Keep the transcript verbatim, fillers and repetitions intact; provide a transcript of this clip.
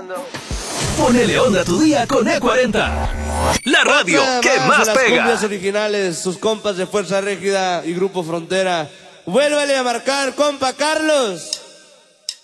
escuchando. Ponele onda a tu día con E cuarenta. La radio Otra que más las pega. cumbias originales, sus compas de Fuerza Régida y Grupo Frontera. Vuélvale a marcar, compa Carlos.